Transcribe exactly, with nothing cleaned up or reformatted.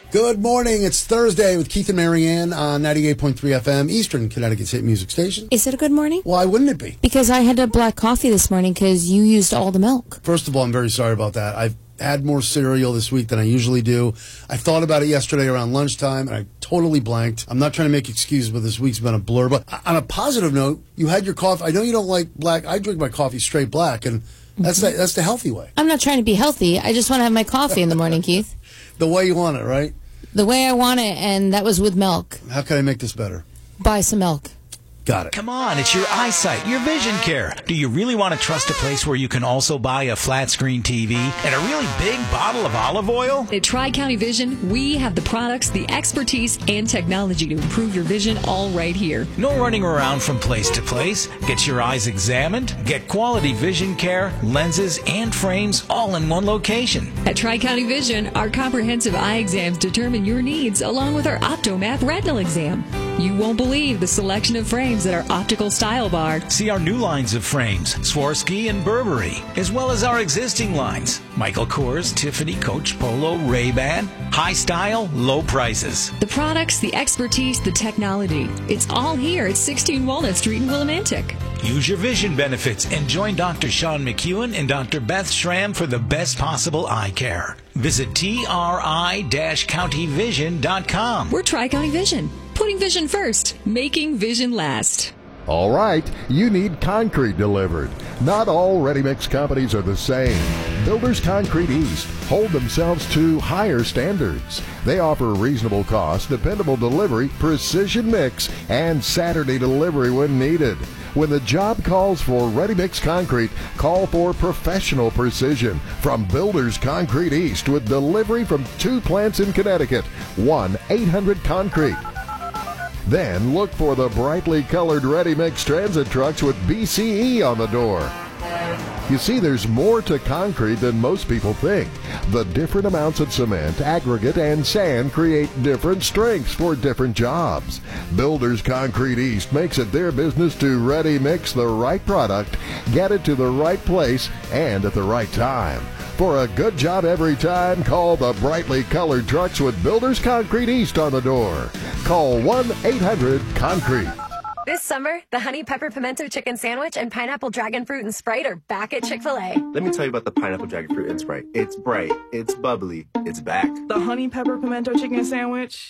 Good morning. It's Thursday with Keith and Marianne on ninety-eight point three F M, Eastern Connecticut's hit music station. Is it a good morning? Why wouldn't it be? Because I had a black coffee this morning because you used all the milk. First of all, I'm very sorry about that. I've had more cereal this week than I usually do. I thought about it yesterday around lunchtime, and I totally blanked. I'm not trying to make excuses, but this week's been a blur. But on a positive note, you had your coffee. I know you don't like black. I drink my coffee straight black, and that's the, that's the healthy way. I'm not trying to be healthy. I just want to have my coffee in the morning, Keith. The way you want it, right? The way I want it, and that was with milk. How can I make this better? Buy some milk. Got it. Come on, it's your eyesight, your vision care. Do you really want to trust a place where you can also buy a flat screen T V and a really big bottle of olive oil? At Tri-County Vision, we have the products, the expertise, and technology to improve your vision all right here. No running around from place to place. Get your eyes examined. Get quality vision care, lenses, and frames all in one location. At Tri-County Vision, our comprehensive eye exams determine your needs along with our OptoMap retinal exam. You won't believe the selection of frames at our optical style bar. See our new lines of frames, Swarovski and Burberry, as well as our existing lines, Michael Kors, Tiffany, Coach, Polo, Ray-Ban. High style, low prices. The products, the expertise, the technology. It's all here at sixteen Walnut Street in Willimantic. Use your vision benefits and join Doctor Sean McEwen and Doctor Beth Schramm for the best possible eye care. Visit T R I county vision dot com. We're Tri-County Vision. Putting vision first, making vision last. All right, you need concrete delivered. Not all ready-mix companies are the same. Builders Concrete East hold themselves to higher standards. They offer reasonable cost, dependable delivery, precision mix, and Saturday delivery when needed. When the job calls for ready-mix concrete, call for professional precision from Builders Concrete East with delivery from two plants in Connecticut. one eight hundred concrete. Then look for the brightly colored ready-mix transit trucks with B C E on the door. You see, there's more to concrete than most people think. The different amounts of cement, aggregate, and sand create different strengths for different jobs. Builders Concrete East makes it their business to ready-mix the right product, get it to the right place, and at the right time. For a good job every time, call the brightly colored trucks with Builders Concrete East on the door. Call one eight hundred concrete. This summer, the Honey Pepper Pimento Chicken Sandwich and Pineapple Dragon Fruit and Sprite are back at Chick-fil-A. Let me tell you about the Pineapple Dragon Fruit and Sprite. It's bright, it's bubbly, it's back. The Honey Pepper Pimento Chicken Sandwich